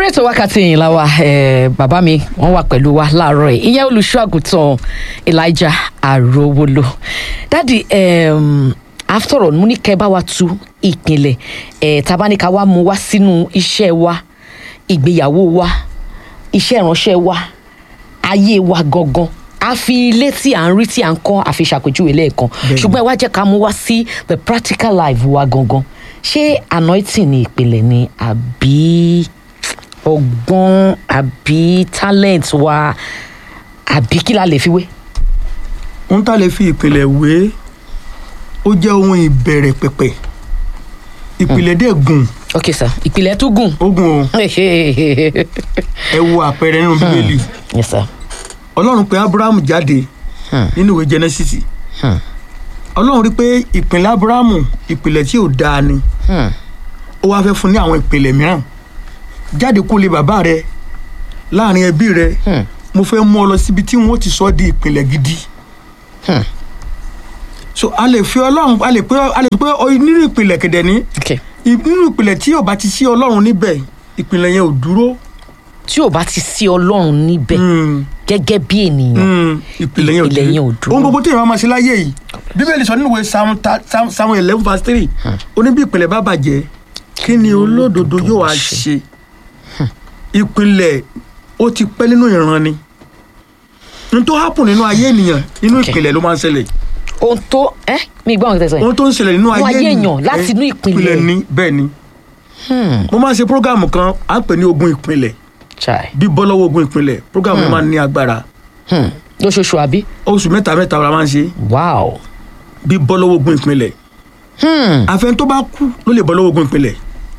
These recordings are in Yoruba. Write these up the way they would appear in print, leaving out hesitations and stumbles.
ètò wákàtí yìí la wà bàbá mi wọ́n wà pẹ̀lú wa láàárọ̀ yìí ìyẹn olùṣọ́àgùtàn Elijah Arówólò dádì after all mo ní kẹ́ bá wa tú ìpìlẹ̀ tabaníkà wa mú wá sínú iṣẹ́ wa ìgbéyàwó wa iṣẹ́ ìránṣẹ́ wa ayé wa gangan a fi ilé tí à ń rí tí à ń kọ́ àfi ṣàpèjúwe lẹ́ẹ̀kan ṣùgbọ́n ẹ wá jẹ́ ká mú wá sí the practical life wa gangan ṣé anointing ní ìpìlẹ̀ ni àbí ọgbọ́n àbí talent wa àbí kí la lè fi wé. ohun tá a lè fi ìpìlẹ̀ wé ó jẹ́ ohun ìbẹ̀rẹ̀ pẹ̀pẹ̀ ìpìlẹ̀ dẹ̀ gùn. ok sir ìpìlẹ̀ tún gùn. ó gùn o ẹ wo àpẹẹrẹ nínú bíbélì. yes sir. ọlọ́run pè Ábúráhámù jáde nínú ìwé Genesis. ọlọ́run rí pé ìpìlẹ̀ Ábúráhámù ìpìlẹ̀ tí ò dáa ni ó wá fẹ́ fún ní àwọn ìpìlẹ̀ mìíràn jáde kó lè bàbá rẹ láàrin ẹbí rẹ mo fẹ́ mú ọ lọ síbi tí wọ́n ti sọ di ìpìlẹ̀ gidi. so a lè fi ọlọ́run a lè pé nínú ìpìlẹ̀ kẹ̀dẹ̀ ní nínú ìpìlẹ̀ tí ò bá ti sí ọlọ́run níbẹ̀ ìpìlẹ̀ yẹn ò dúró. tí ò bá ti sí ọlọ́run níbẹ̀ gẹ́gẹ́ bí ènìyàn ìpìlẹ̀ yẹn ò dúró. ohun gbogbo tí èèyàn máa ṣe láyé yìí bíbélì sọ nínú ìwé Psalm 11:3 ó ní bí ìpìlẹ̀ bá bàjẹ́ kí ni olódodo yóò wá ṣe. ìpìlẹ̀ ó ti pẹ́ nínú ìran ni n tó happen nínú ayé ènìyàn nínú ìpìlẹ̀ ló máa ń ṣẹlẹ̀. ohun tó mi gbọ́ ohun tẹ́ sọ yìí. ohun tó ń ṣẹlẹ̀ nínú ayé èèyàn láti inú ìpìlẹ̀ ni bẹ́ẹ̀ ni. mo máa ń ṣe program kan à ń pè ní ogun ìpìlẹ̀ bí bọ́ lọ́wọ́ ogun ìpìlẹ̀ program máa ń ní agbára. lóṣooṣù àbí. oṣù mẹ́ta la máa ń ṣe. wow. bí bọ́ lọ́wọ́ ogun ìpìlẹ̀. àfẹn tó bá kú ló lè bọ́ lọ́wọ́ ogun ìpìlẹ̀.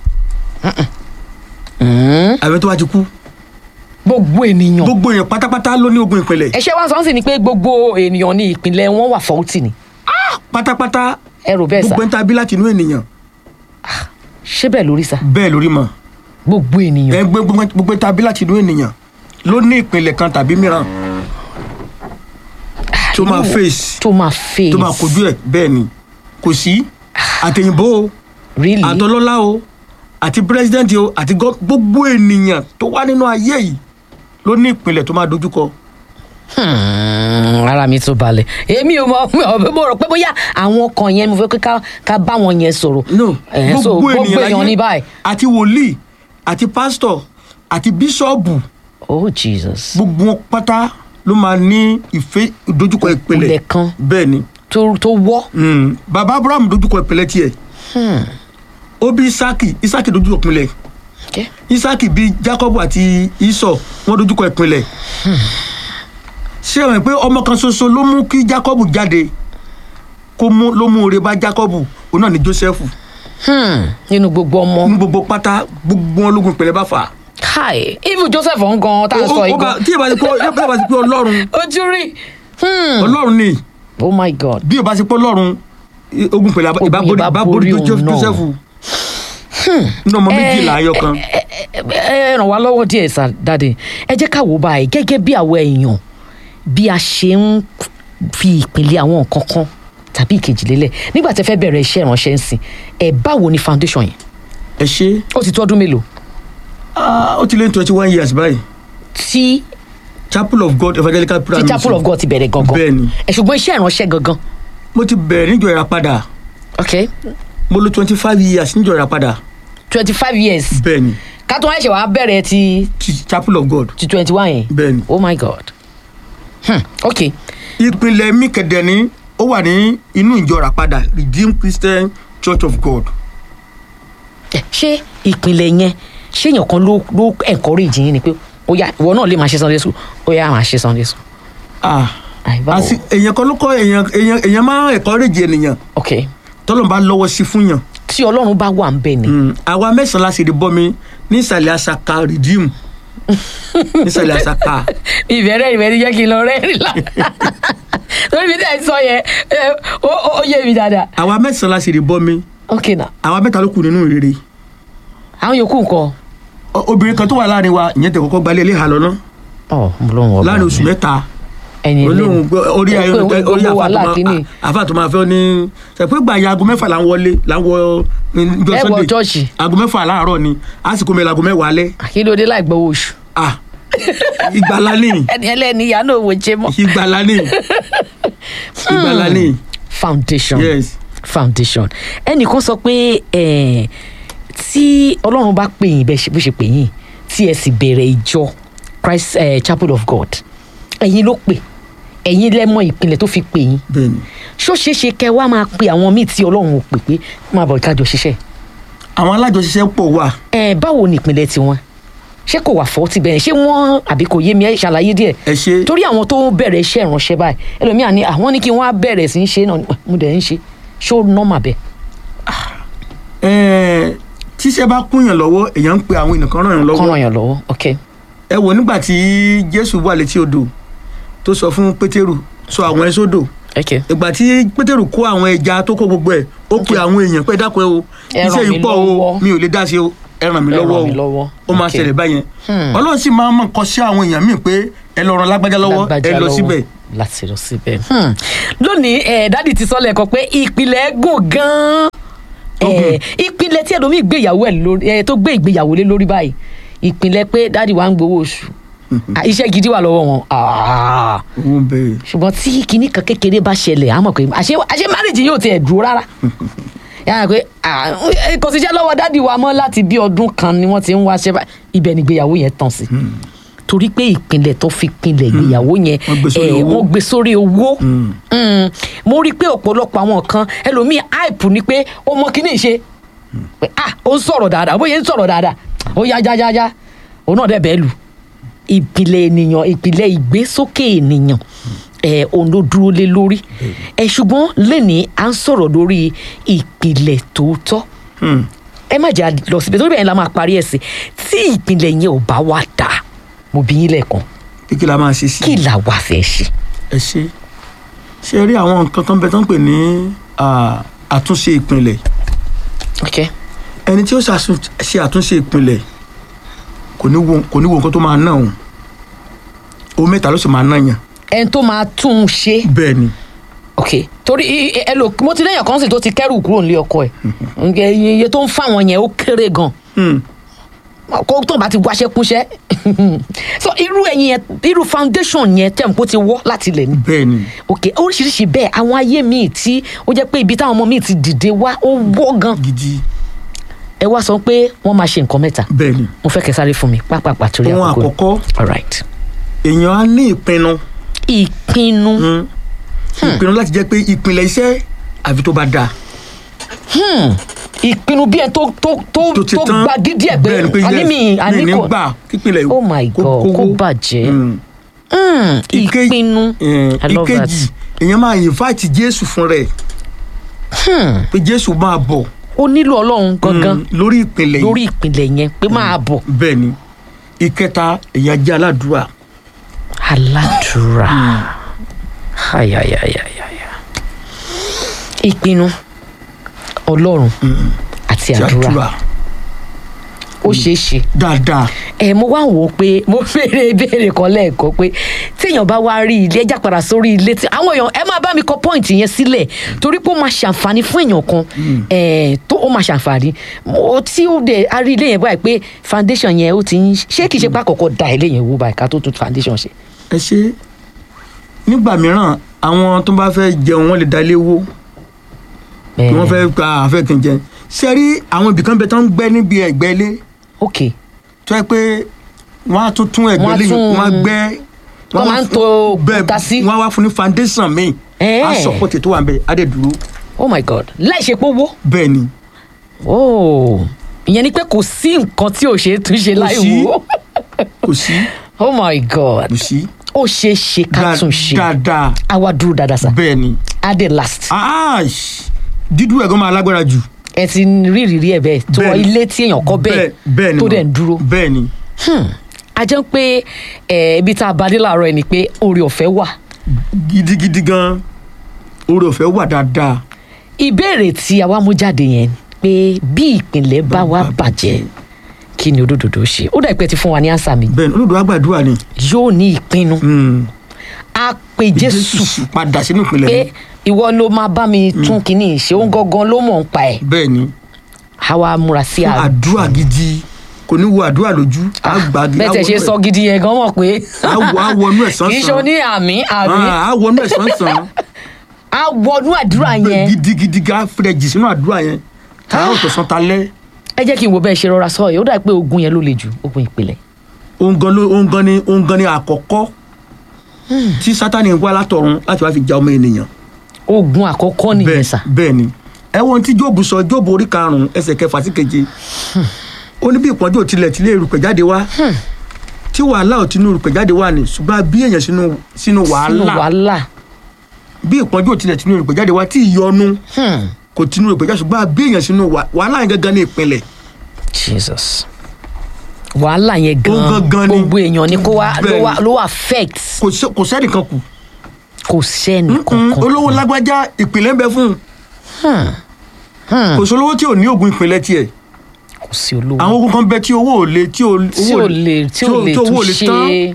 àfẹn tó bá ti kú. gbogbo ènìyàn pátápátá ló ní ogun ìpìlẹ̀. ẹ̀ṣẹ̀ wa sọ sí ni pé gbogbo ènìyàn ní ìpìlẹ̀ wọn wà faulty ni. pátápátá ẹrù bẹ́ẹ̀ sá gbogbo ń ta bí láti inú ènìyàn. ṣé bẹ́ẹ̀ lórí sá. bẹ́ẹ̀ lórí mọ̀. gbogbo ènìyàn. gbogbo ń ta bí láti inú ènìyàn ló ní ìpìlẹ̀ kan tàbí mìíràn tó máa kojú ẹ̀ bẹ́ẹ̀ ni kò sí àtẹ̀yìnbó o àtọlọ́lá o àti pírẹsidẹ́ǹtì o àti gbogbo ènìyàn tó wà nínú ayé yìí ló ní ìpìlẹ̀ tó máa dojúkọ. ara mi tún balẹ̀ èmi ò mọ̀ mo rò pé bóyá àwọn kan yẹn mo fẹ́ ká bá wọn yẹn sọ̀rọ̀. no gbogbo ènìyàn ní báyìí. àti wòlíì àti pásítọ̀ àti bíṣọ̀bù. oh Jesus. gbogbo wọn pátá ló máa ní ìfẹ́ ìdojúkọ ìpìlẹ̀ kan bẹ́ẹ̀ ni. tó wọ́. bàbá Abraham dojúkọ ìpìlẹ̀ tiẹ̀. ó bí Isaki dojúkọ ìpìlẹ̀. Isaki bí Jacob àti Esau wọ́n dojúkọ ìpìlẹ̀. ṣé o mọ̀ pé ọmọ kan ṣoṣo ló mú kí Jacob jáde ló mú oore bá Jacob òun náà ní Joseph. nínú gbogbo ọmọ. nínú gbogbo pátá gbogbo wọn lógun ìpìlẹ̀ bá fà á. hi even Joseph ọ̀ngàn tá a sọ igun. tí ìbá ti pé Ọlọ́run. ojú rí. Ọlọ́run ni. oh my God. bí ìbá ti pé Ọlọ́run ogun ìpìlẹ̀ ìbá borí Joseph. nínú ọmọ méjìlá ayọ̀ kan. ẹ ràn wá lọ́wọ́ díẹ̀ sá dáadé ẹ jẹ́ ká wò báyìí gẹ́gẹ́ bí àwọn èèyàn bí a ṣe ń fi ìpìlẹ̀ àwọn nǹkan kan tàbí ìkejì lélẹ̀ nígbà tẹ́ fẹ́ bẹ̀rẹ̀ iṣẹ́ ìránṣẹ́ ń sìn báwo ni foundation yẹn. ẹ ṣe. ó ti tó ọdún mélòó. ó ti lé ní 21 years báyìí. tí Chapel of God Evangelical Prayer Mission. tí Chapel of God ti bẹ̀rẹ̀ gangan. bẹ́ẹ̀ni. ṣùgbọ́n iṣẹ́ ìránṣẹ́ gangan. mo ti bẹ̀rẹ̀ níjọ Ìràpadà. ok. mo lò 25 years níjọ Ìràpadà. 25 years. bẹ́ẹ̀ni. ká tó wá ṣe wàá bẹ̀rẹ̀ ti Chapel of God. ti 21 yẹn. bẹ́ẹ̀ni. oh my God. ok. ìpìlẹ̀ mi kẹ̀dẹ̀ ni ó wà ní inú ìjọ Ìràpadà Redeemed Christian Church of God. ṣé ìpìlẹ̀ yẹn ṣé èèyàn kan ló encourage yín ni pé ó yá ìwọ náà lè máa ṣe Sunday school ó yá máa ṣe Sunday school. èèyàn kan ló kọ́ èèyàn máa encourage ènìyàn. ok. tọ́lọ́run bá lọ́wọ́ sí fún yàn. tí Ọlọ́run bá wà ń bẹ̀ ni. àwa 9 la sì rí bọ́mi ní ìsàlẹ̀ àṣàkà Redeem nísàlẹ̀ àṣàkà. ìbẹ̀rẹ̀ jẹ́ kí n lọ rẹ́rìn la lórí mi tẹ̀ sọ yẹn ó yé mi dáadáa. àwa 9 la sì rí bọ́mi. ok na. àwa 3 ló kù nínú ìrere. àwọn yòókù ńkọ́. obìnrin kan tó wà láàrin wa ìyẹn tẹ kọ́kọ́ gbalẹ̀ ilé ìhà lọ́nà. mo ló ń wọ láàrin oṣù 3 ẹ̀yin ilé olóhùn orí àfa tó máa fẹ́ ní ṣàpé gbà ya aago 6 là ń wọlé là ń wọ ìjọ ẹ wọ Sunday chọ́ọ̀chì aago 6 láàárọ̀ ni àsìkò mi laago 10 alẹ́ àkíndóde láì gbowó oṣù ìgbàlá ni ẹni ẹlẹ́ni ìyá náà wò jẹ́ mọ́. ìgbàlá ni ìgbàlá ni. foundation yes foundation ẹnìkan sọ pé tí ọlọ́run bá pè yín bó ṣe pè yín tí ẹ sì bẹ̀rẹ̀ ìjọ Christ Chapel of God ẹ̀yin ló pè ẹ̀yin lẹ́mọ̀ ìpìlẹ̀ tó fi pè yín bẹ́ẹ̀ni. ṣó ṣeé ṣe kẹ́ wá máa pe àwọn míì tí ọlọ́run ò pè pé máa bọ̀ kájọ ṣiṣẹ́. àwọn alájọṣiṣẹ́ pọ̀ wà. báwo ni ìpìlẹ̀ tiwọn ṣé kò wà fọ́ ti bẹ̀rẹ̀ ṣé wọ́n àbí kò yé mi ẹ ṣàlàyé díẹ̀. ẹ ṣe torí àwọn tó bẹ̀rẹ̀ iṣẹ́ ìránṣẹ́ báyìí ẹlòmíà ni àwọn ní kí wọ́n á bẹ̀rẹ̀ sí í ṣe náà mo dẹ̀ ń ṣe ṣó nọ́mà bẹ́ẹ̀. tíṣẹ́ bá kúnyàn lọ́wọ́ èèyàn ń pe àwọn ènìyàn kan ràn yàn lọ́wọ́. kán ràn yàn lọ́wọ́ ok. ẹ wò nígbà tí Jésù wà létí odò tó sọ fún Pétérù sọ àwọn ẹ sódò. ok. ìgbà tí Pétérù kó àwọn ẹja tó kó gbogbo ẹ̀ ó pe àwọn èèyàn pé dákun ẹ o iṣẹ́ yìí pọ̀ o mi ò lè dá sí o ẹ ràn mí lọ́wọ́ o ó máa ṣẹlẹ̀ báyẹn. Ọlọ́run sì máa ń kọ sí àwọn èèyàn míì pé ẹ lọ ràn lágbájá lọ́wọ́ ẹ lọ síbẹ̀. láti lọ síbẹ̀. lónìí dádì ti sọ lẹ́ẹ̀kan pé ìpìlẹ̀ gùn gan-an ìpìlẹ̀ tí ẹlòmíì gbé ìyàwó ẹ̀ lórí tó gbé ìgbéyàwó lé lórí báyìí ìpìlẹ̀ pé dádì wa ń gbowó oṣù iṣẹ́ gidi wà lọ́wọ́ wọn ṣùgbọ́n tí kinní kan kékeré bá ṣẹlẹ̀ á mọ̀ pé àṣé márìjì yóò tiẹ̀ dúró rárá yàrá pé kò sí iṣẹ́ lọ́wọ́ dádì wa mọ́ láti bí ọdún kan ni wọ́n ti ń wáṣẹ́ ibẹ̀ ni ìgbéyàwó yẹn tàn sí torí pé ìpìlẹ̀ tó fi pinlẹ̀ ìgbéyàwó yẹn wọ́n gbé sórí owó mo rí i pé ọ̀pọ̀lọpọ̀ àwọn kan ẹlòmíì hype ni pé ó mọ kíní ṣe pé ó ń sọ̀rọ̀ dáadáa bóyá ń sọ̀rọ̀ dáadáa ó yá jájájá òun náà dẹ̀ bẹ́ẹ̀ lù ìpìlẹ̀ ènìyàn ìpìlẹ̀ ìgbésókè ènìyàn òun ló dúró lé lórí ṣùgbọ́n lẹ́nìí à ń sọ̀rọ̀ lórí ìpìlẹ̀ tòótọ́ ẹ má jà lọ síbi torí bẹ́ẹ̀ la máa parí ẹ̀ sí tí ìpìlẹ̀ yẹn ò bá wà dáa mo bí yín lẹ́ẹ̀kan. kí la máa ṣe sí. kí la wá fẹ́ ṣe. ẹ ṣe rí àwọn nǹkan kan bẹ tó ń pè ní àtúnṣe ìpìlẹ̀. ok. ẹni tí ó ṣe àtúnṣe ìpìlẹ̀ kò ní wo nǹkan tó máa ná òun owó mẹ́ta ló sì máa ná yàn. ẹni tó máa tún un ṣe. bẹ́ẹ̀ ni. ok torí mo ti lẹ́yìn kan sì tó ti kẹ́rù kúrò nílé ọkọ ẹ̀ iye tó ń fáwọn yẹn ó kéré gan-an kó tó bá ti wáṣẹ́ kúnṣẹ́ so irú ẹ̀yin yẹn irú foundation yẹn tẹ̀m̀pó ti wọ́ láti ilẹ̀ ni. bẹ́ẹ̀ni. ok oríṣiríṣi bẹ́ẹ̀ àwọn ayé míì tí ó jẹ́ pé ibi táwọn ọmọ míì ti dìde wá ó wọ́ gan. gidi. ẹ wá sọ pé wọ́n máa ṣe nǹkan mẹ́ta. bẹ́ẹ̀ni. mo fẹ́ kẹ́ sáré fún mi pápápá torí àkókò. ohun àkọ́kọ́. all right. èèyàn á ní ìpinnu. ìpinnu. ìpinnu láti jẹ́ pé ìpìlẹ̀ iṣẹ́ àfi tó bá dáa. ìpinnu bí ẹ tó gba dídí ẹ pé àní mi gbà kípìlẹ̀ oh my god kó bàjẹ́ ìpinnu I love that. ìkejì èèyàn máa invite Jésù fún rẹ̀ pé Jésù máa bọ̀. ó nílò Ọlọ́run gangan lórí ìpìlẹ̀ yẹn pé máa bọ̀. bẹ́ẹ̀ ni ìkẹta èèyàn jẹ́ aládùúrà. ìpinnu Ọlọ́run àti àdúrà ó ṣeé ṣe. dáadáa. mo wá wò ó pé mo béèrè ìbéèrè kan lẹ́ẹ̀kan pé téèyàn bá wá rí ilé ẹja padà sórí ilé tí àwọn èèyàn ẹ máa bá mi kọ pọ́ìntì yẹn sílẹ̀ torí pé ó máa ṣàǹfààní fún èèyàn kan tó ó máa ṣàǹfààní tí ó dẹ̀ a rí ilé yẹn báyìí pé foundation yẹn ó ti ń ṣé kìí ṣe pé àkọ́kọ́ da ilé yẹn wó báyìí ká tó tún foundation ṣe. ẹ ṣe nígbà mìíràn àwọn tó bá fẹ́ jẹun wọn lè da ilé wó wọ́n fẹ́ gba àfẹ́ kí n jẹ ṣe rí àwọn ibìkan bẹ tó ń gbẹ́ níbi ẹ̀gbẹ́ ilé. ok. tó yẹ pé wọ́n á tún ẹ̀gbẹ́ ilé yìí wọ́n á gbẹ́. wọ́n máa ń to òkúta sí. wọ́n á wá fún ní foundation mi. á support tó wà ń bẹ á dẹ̀ dúró. oh my god láì ṣe pé owó. bẹ́ẹ̀ ni. ìyẹn ni pé kò sí nǹkan tí ò ṣe é túnṣe láì wò. kò sí. oh my god. kò sí. ó ṣeé ṣe ká tún ṣe. dáadáa. àwa dúró dáadáa sá. bẹ́ẹ̀ ni. á dẹ̀ last. dídú ẹ̀gán máa lágbára jù. ẹ ti rí ìrírí ẹ bẹ́ẹ̀ tó ilé tí èèyàn kọ́ bẹ́ẹ̀ tó dẹ̀ ń dúró. bẹ́ẹ̀ ni. a jẹ́ pé ibi tá a bá dé láàárọ̀ ẹ ni pé oore ọ̀fẹ́ wà. gidigidi gan oore ọ̀fẹ́ wà dáadáa. ìbéèrè tí a wá mú jáde yẹn pé bí ìpìlẹ̀ bá wá bàjẹ́ kí ni olódodo ṣe ó dà pé ti fún wa ní ànsà mi. bẹ́ẹ̀ ni olódodo àgbàdua ni. yóò ní ìpinnu. á pe Jésù padà sínú ìpìlẹ̀ pé mi. ìwọ ló máa bá mi tún kinní ṣe òun gangan ló mọ̀ ń pa ẹ̀. bẹ́ẹ̀ ni a wá múra sí àdúrà gidi kò ní wo àdúrà lójú bẹ́ẹ̀ tẹ̀ ṣe sọ gidi yẹn gan mọ̀ pé àwọnú ẹ̀ sánsan kì í ṣe oní àmì àwọnú ẹ̀ sánsan a wọnú àdúrà yẹn gidigidi ga fẹrẹ jì sínú àdúrà yẹn tààrà tó san talẹ́. ẹ jẹ́ kí n wo bẹ́ẹ̀ ṣe rọra sọ yìí ó dà pé ogun yẹn ló le jù ogun ìpìlẹ̀. òun gan ni àkọ́kọ́ tí Sátánì wá látọ̀run láti wá fi ja ọmọ ènìyàn. ogun àkọ́kọ́ nìyẹn sà. bẹ́ẹ̀ ni ẹ wo ohun tí Jóòbù sọ, Jóòbù orí 5 ẹsẹ̀ 6 sí 7 ó ní bí ìpọ́njú ò tilẹ̀ tilẹ̀ erùpẹ̀ jáde wá tí wàhálà ò tinú erùpẹ̀ jáde wá ni ṣùgbọ́n bí èèyàn sínú wàhálà bí ìpọ́njú ò tilẹ̀ tinú erùpẹ̀ jáde wá tí ìyọnu kò tinú erùpẹ̀ jáde ṣùgbọ́n bí èèyàn sínú wàhálà yẹn gangan ní ìpìlẹ̀. Jesus wàhálà yẹn gan gbogbo èèyàn ni ló wà affect. kò sẹ́nìkan kù. kò sẹ́nìkan kù. olówó lágbájá ìpìlẹ̀ ń bẹ fún un. kò sólówó tí ò ní oògùn ìpìlẹ̀ tiẹ̀. kò sí olówó. àwọn oògùn kan bẹ tí owó ò lè tún ṣe.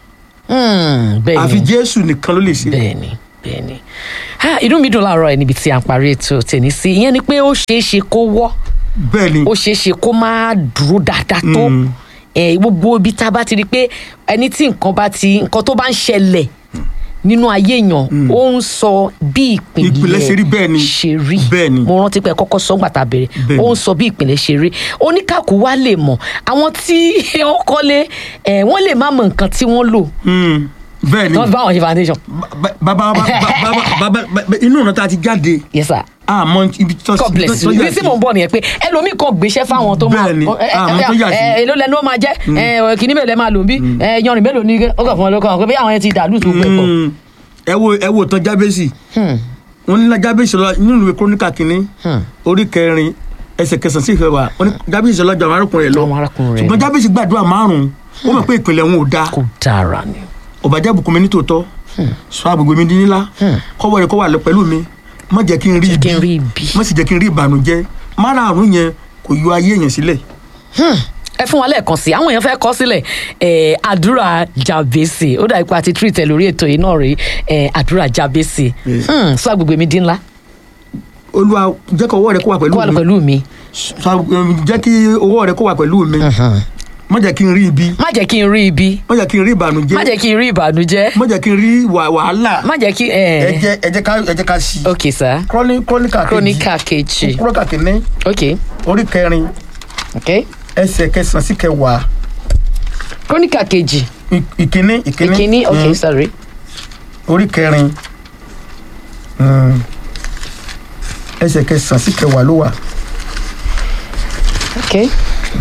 àfi Jésù nìkan ló lè ṣe. bẹ́ẹ̀ni inú mi dùn láàárọ̀ ẹ̀ níbi tí a ń parí ètò tẹ̀ní sí ìyẹn ni pé ó ṣeé ṣe kó wọ́. bẹ́ẹ̀ni ó ṣeé ṣe kó má dúró dáadáa tó gbogbo ibi tá a bá ti rí pé ẹni tí nǹkan tó bá ń ṣẹlẹ̀ nínú ayé èèyàn ó ń sọ bí ìpìlẹ̀ ṣe rí bẹ́ẹ̀ ni ṣe rí bẹ́ẹ̀ ni mo rántí pé kọ́kọ́ sọ gbàtà bẹ̀rẹ̀ ó ń sọ bí ìpìlẹ̀ ṣe rí oníkàkú wa lè mọ̀ àwọn tí wọ́n kọ́lé wọ́n lè má mọ nǹkan tí wọ́n lò bẹ́ẹ̀ ni wọ́n bá wọn ṣe foundation. bàbá inú ọ̀nà tá a ti jáde. yes sir. àmọ́ ibi tó God bless you ibi tí mò ń bọ̀ nìyẹn pé ẹlòmíì kan gbéṣẹ́ fáwọn tó máa èló lẹnu ó máa jẹ́ kìíní mélòó lẹ máa lò ń bí yanrìn mélòó ní ọgọ̀ fún ọlọ́kọ̀ pé bí àwọn yẹn ti dàlú tó pẹ̀ pọ̀. ẹ wo tán Jábésì wọn ní Jábésì lọ nínú ìwé Króníkà kìíní orí 4 ẹsẹ̀ 9 sí 10 wà wọn ní Jábésì lọ jọ àwọn arákùnrin rẹ̀ lọ ṣùgbọ́n Jábésì gbàdúrà 5 ó mọ̀ pé ìpìlẹ̀ wọn ò dáa. kò dára ni. ọ̀bàjẹ́ bùkún mi ní tòótọ́ sọ àgbègbè mi di ńlá kọ́wọ́ rẹ̀ kó wà pẹ̀lú mi má jẹ́ kí n rí ibi má sì jẹ́ kí n rí ìbànújẹ́ márààrún yẹn kò yọ ayé èèyàn sílẹ̀. ẹ fún wa lẹ́ẹ̀kan sí àwọn èèyàn fẹ́ kọ sílẹ̀ àdúrà Jábésì ó dàbí pé a ti tírìtẹ̀ lórí ètò yìí náà rí àdúrà Jábésì sọ àgbègbè mi di ńlá. Olúwa jẹ́ kí ọwọ́ rẹ̀ kó wà pẹ̀lú mi jẹ́ kí ọwọ́ rẹ̀ kó wà pẹ̀lú mi má jẹ́ kí n rí ibi. má jẹ́ kí n rí ibi. má jẹ́ kí n rí ìbànújẹ́. má jẹ́ kí n rí ìbànújẹ́. má jẹ́ kí n rí wàhálà. má jẹ́ kí ẹ jẹ́ ká sí. ok sir. Króníkà kejì. Króníkà kìíní. ok. orí 4. ok. ẹsẹ̀ 9 sí 10. Króníkà kejì. ìkíní. ok sorry. orí 4. ẹsẹ̀ 9 sí 10 ló wà. ok.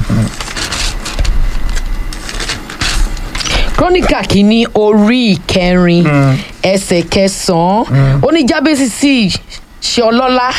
Króníkà kìíní orí 4 ẹsẹ̀ 9 ó ní Jábésì sì ṣe ọlọ́lá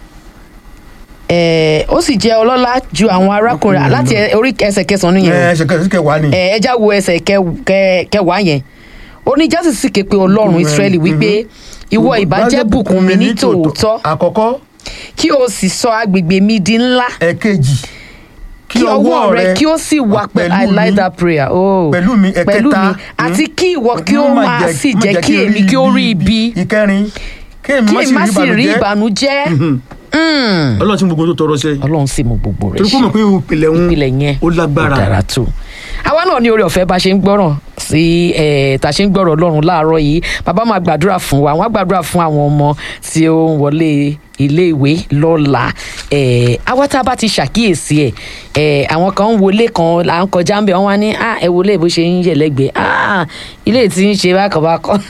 ó sì jẹ́ ọlọ́lá ju àwọn arákùnrin láti orí ẹsẹ̀ 9 nìyẹn ẹsẹ̀ 10 ni ẹja wo ẹsẹ̀ 10 yẹn ó ní Jábésì sì ké pe Ọlọ́run Ísírẹ́lì wípé ìwọ ìbá jẹ́ bùkún mi ní tòótọ́ àkọ́kọ́ kí o sì sọ agbègbè mi di ńlá ẹ̀kejì kí ọwọ́ rẹ kí ó sì wà pẹ̀lú I like that prayer pẹ̀lú mi ẹ̀kẹta àti kí ìwọ kí ó máa sì jẹ́ kí èmi kí ó rí ibi ìkẹrin kí èmi má sì rí ìbànújẹ́. Ọlọ́run sì mú gbogbo tó tọrọ ṣe. Ọlọ́run sì mú gbogbo rẹ̀ ṣe. torí kó mọ̀ pé ìpìlẹ̀ yẹn ó lágbára. ó dára tó. àwa náà ní oore ọ̀fẹ́ bá ṣe ń gbọ́ràn sí tá a ṣe ń gbọ́rọ̀ Ọlọ́run láàárọ̀ yìí bàbá máa gbàdúrà fún wa wọ́n á gbàdúrà fún àwọn ọmọ tí ó ń wọlé ilé ìwé lọ́la àwa tá a bá ti ṣàkíyèsí àwọn kan ń wọlé kan là ń kọjá ń bẹ̀ wọ́n wá ní ẹ wọlé bó ṣe ń yẹ̀ lẹ́gbẹ̀ẹ́ ilé tí ń ṣe bákanbákan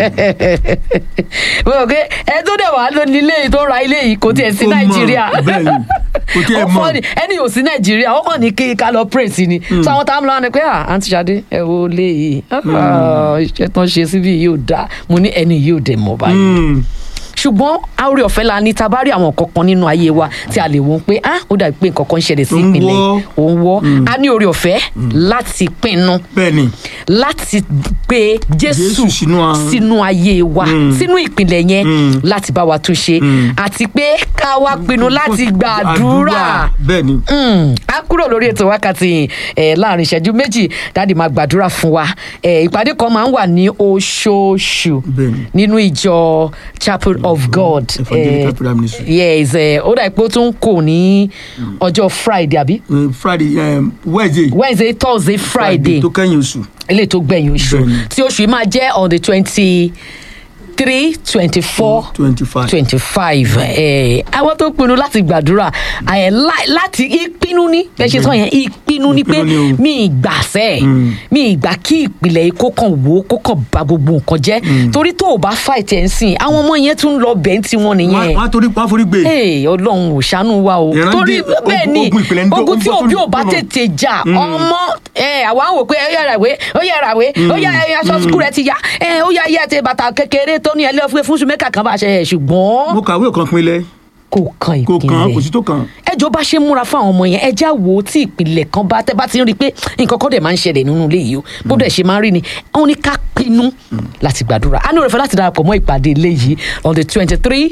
mo rò pé ẹ tó dẹ̀ wá lónìí ilé yìí tó ra ilé yìí kò tiẹ̀ sí Nàìjíríà ó fọ́ ni ẹni ò sí Nàìjíríà ó kàn ní kí ká lọ pray sí ni so àwọn táwọn lọ́wọ́ ni pé àǹtí Ṣadé ẹ wo lé yìí iṣẹ́ tán ṣe síbí yóò dáa mo ní ẹni yóò dẹ̀ mọ́ báyìí ṣùgbọ́n oore ọ̀fẹ́ la ní tá a bá rí àwọn kankan nínú ayé wa tí a lè wọ́n pé ó dàbí pé nǹkan kan ń ṣẹlẹ̀ sí ìpìlẹ̀ òun wọ́ a ní oore ọ̀fẹ́ láti pinnu láti gbé Jésù sínú ayé wa sínú ìpìlẹ̀ yẹn láti bá wa tún ṣe àti pé ká wá pinnu láti gbàdúrà á kúrò lórí ètò wákàtí láàrin ìṣẹ́jú méjì dáàdì máa gbàdúrà fún wa ìpàdé kan máa ń wà ní oṣooṣù nínú ìjọ Chapel of God yes ó dà pé ó tún kò ní ọjọ́ Friday àbí. Wednesday Thursday Friday tó kẹ́yìn oṣù eléyìí tó gbẹ̀yìn oṣù tí oṣù yìí máa jẹ́ on the 23, 24, 25 àwọn tó pinnu láti gbàdúrà láti ìpinnu ní ẹ ṣe sọ yẹn ìpinnu ní pé mi ìgbàsẹ́ mi ìgbà kí ìpìlẹ̀ yìí kó kàn wó kó kàn bà gbogbo nǹkan jẹ́ torí tó o bá fight ẹ̀ ń sìn àwọn ọmọ yẹn tún lọ bẹ́ẹ̀ tí wọ́n nìyẹn wọ́n forí gbé Ọlọ́run ò ṣàánú wa o torí bẹ́ẹ̀ ni ogun tí òbí ò bá tètè jà ọmọ àwa ń wò pé ó yára wé ó yá aṣọ sukùl rẹ ti yá ó yá àti bàtà kékeré tó ní ẹlẹ́fẹ́ fún sùmẹ́kà kan bá ṣe ṣùgbọ́n. mo kàwé kan pinlẹ̀. kò kan ìpìlẹ̀ kò sí tó kan. ẹjọ́ bá ṣe múra fún àwọn ọmọ yẹn ẹjá wo tí ìpìlẹ̀ kan bá tẹ́ bá ti ń rí i pé nǹkan kan dẹ̀ máa ń ṣẹlẹ̀ nínú ilé yìí o bó dẹ̀ ṣe máa ń rí ni wọ́n ní ká pinnu láti gbàdúrà a ní òrèfẹ́ láti darapọ̀ mọ́ ìpàdé ilé yìí on the 23,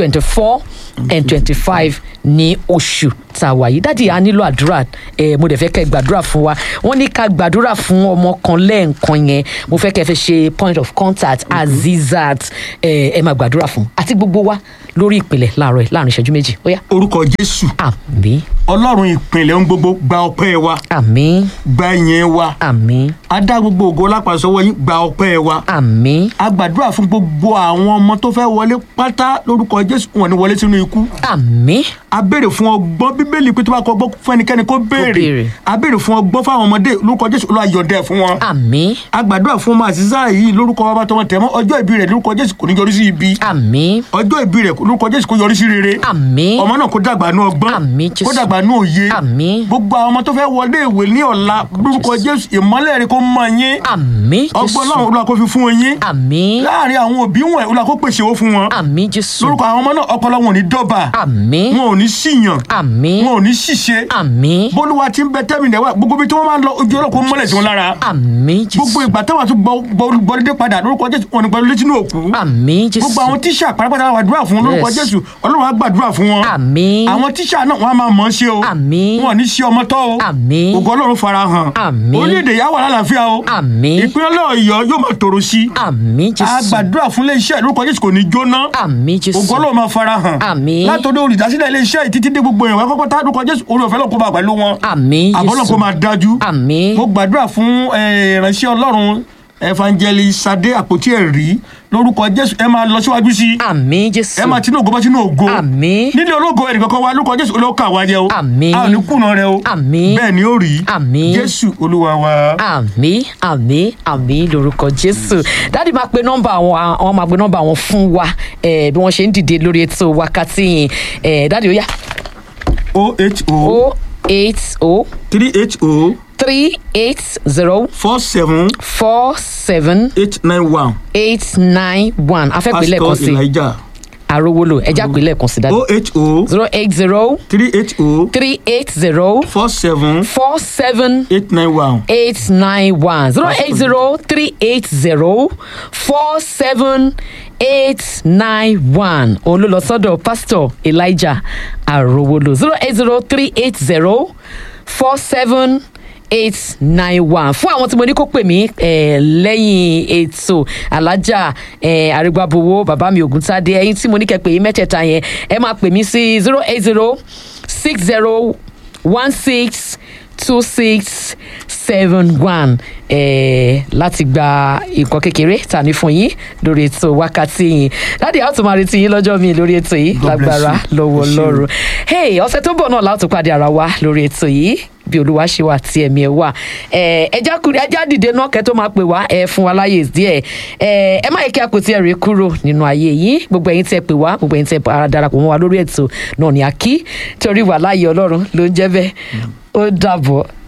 24 and 25 ní oṣù tá a wà yìí dáàdi a nílò àdúrà mo dẹ̀ fẹ́ kẹ́ gbàdúrà fún wa wọ́n ní ká gbàdúrà fún ọmọ kan lẹ́ẹ̀kan yẹn mo fẹ́ kẹ́ fẹ́ ṣe point of contact Azizat ẹ máa gbàdúrà fún àti gbogbo wa lórí ìpìlẹ̀ láàárọ̀ láàrin ìṣẹ́jú méjì ó yá. orúkọ Jésù àmín. Ọlọ́run ìpìlẹ̀ ń gbogbo gba ọpẹ́ wa. àmín. gba ìyìn wa. àmín. a dá gbogbo ògo lápasọ̀wọ́ yín gba ọpẹ́ wa. àmín. a gbàdúrà fún gbogbo àwọn ọmọ tó fẹ́ wọlé pátá lórúkọ Jésù wọn ni wọlé sínú ikú. àmín. a béèrè fún ọgbọ́n Bíbélì pé tó bá kọ ọgbọ́n fún ẹnikẹ́ni kó béèrè. a béèrè fún ọgbọ́n fáwọn ọmọdé lórúkọ Jésù Olúwa yọ̀ǹda fún wọn. àmín. a gbàdúrà fún ọmọ Àzízà yìí lórúkọ bàbá tọmọ tẹmọ ọjọ́ ìbí rẹ̀ lórúkọ Jésù kò ní yọrí sí ibi. àmín. ọjọ́ ìbí rẹ̀ lórúkọ Jésù kó yọrí sí rere. àmín. ọmọ náà kó dàgbà nú ọgbọ́n. àmín Jésù. kó dàgbà nú òye. àmín. gbogbo àwọn ọmọ tó fẹ́ wọlé ìwé ní ọ̀la lórúkọ Jésù ìmọ́lẹ̀ rẹ̀ kó mọ yín. àmín Jésù. ọgbọ́n náà Olúwa kó fi fún yín. àmín. láàrin àwọn òbí wọn Olúwa kó pèsè owó fún wọn. àmín Jésù. lórúkọ àwọn ọmọ náà ọpọlọ wọn ò ní dọ́bà. àmín. wọn ò ní ṣìyàn. àmín. wọn ò ní ṣìṣe. àmín. bólúwa ti ń bẹ tẹ́mi nẹ́wà gbogbo bí tí wọ́n máa ń lọ ojú ọlọ́kọ mọ́lẹ̀ sí wọn lára. àmín Jésù. gbogbo ìgbà táwọn tún gbọ́dé padà lórúkọ Jésù wọn ní gbọ́dọ̀ létí ní òkú. àmín Jésù. gbogbo àwọn tíṣà pátápátá wà dúrà fún lórúkọ Jésù Ọlọ́run á gbàdúrà fún wọn. àmín. àwọn tíṣà náà wọn á máa mọ̀ ọ́n ṣe o. àmín. wọn ò ní ṣe ọmọ tọ́ o. àmín. ògo Ọlọ́run fara hàn. àmín. orílẹ̀-èdè yà wà lálàáfíà o. àmín. ìpínlẹ̀ Ọ̀yọ́ yóò máa tòrò sí. àmín Jésù. a gbàdúrà fún iléeṣẹ́ lórúkọ Jésù kò ní jóná. àmín Jésù. ògo Ọlọ́run máa fara hàn. àmín. látọ̀dọ̀ olùdásílẹ̀ iléeṣẹ́ yìí títí dé gbogbo èèyàn kọ́kọ́ tá lórúkọ Jésù orí ọ̀fẹ́ lọ́kọ́ bá pẹ̀lú wọn. àmín Jésù. àbọ̀lọ́ kó máa dájú. àmín. mo gbàdúrà fún ìránṣẹ́ Ọlọ́run evangelist Sadé àpótí ẹ̀rí lórúkọ Jésù ẹ máa lọ síwájú sí. àmín Jésù. ẹ máa tinú ògo bá tinú ògo. àmín. nílé ológo ẹnì kankan wa lórúkọ Jésù olóka wa jẹ o. àmín. a ò ní kùnà rẹ o. àmín. bẹ́ẹ̀ ni ó rí. àmín. Jésù Olúwa wa. àmín àmín àmín lórúkọ Jésù. dáàdi máa pe nọ́mbà àwọn máa pe nọ́mbà àwọn fún wa bí wọ́n ṣe ń dìde lórí ètò wákàtí yìí dáàdi ó yá. 080 080 380 380 47 47 891. 891 afẹ́pẹ́ lẹ́ẹ̀kan Pastor sí Elijah. Arówólò ẹja pé lẹ́ẹ̀kan sí dáàdi. 080 080 380 380 47 47 891. 891 080 380 47 891 òun ló lọ sọ́dọ̀ Pastor Elijah Arówólò 080 380 47 891 fún àwọn tí mo ní kó pè mí lẹ́yìn ètò alájà àrígbábowó bàbá mi Ògúntádé ẹ̀yin tí mo ní kẹ́ pè yín mẹ́tẹ̀ẹ̀ta yẹn ẹ máa pè mí sí 080 60 16 2671 láti gba nǹkan kékeré ta ní fún yín lórí ètò wákàtí yìí láti àwọn tó máa retí yín lọ́jọ́ mi lórí ètò yìí lágbára lọ́wọ́ Ọlọ́run ọ̀sẹ̀ tó bọ̀ náà láti pàdé ara wa lórí ètò yìí bí Olúwa ṣe wà tí ẹ̀mí ẹ̀ wà ẹja dìde náà kẹ́ tó máa pè wá fún wa láyè díẹ̀ ẹ má yẹ kí a kò tiẹ̀ rí kúrò nínú ayé yìí gbogbo ẹ̀yin tẹ́ pè wá gbogbo ẹ̀yin tẹ́ darapọ̀ mọ́ wa lórí ètò náà ní akí torí wà láyé Ọlọ́run ló ń jẹ́ bẹ́ẹ̀ ó dàbọ̀.